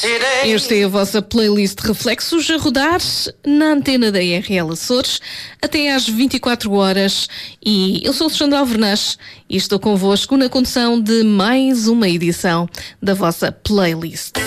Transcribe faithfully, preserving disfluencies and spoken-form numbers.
Esta é a vossa playlist Reflexos a rodar na antena da R L Açores até às vinte e quatro horas. E eu sou Alexandra Alvernaz e estou convosco na condução de mais uma edição da vossa playlist.